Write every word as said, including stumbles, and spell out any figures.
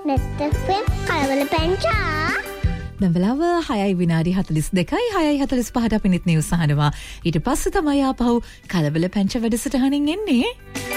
නැත්තම් කලවල පැංචා නම්බලාව හයයි විනාඩි හතලිස් දෙකයි හයයි හතලිස් පහට පිනිත් නිවුස් අහනවා. ඊට පස්සේ තමයි ආපහු කලබල පැංච වැඩසටහනින් එන්නේ.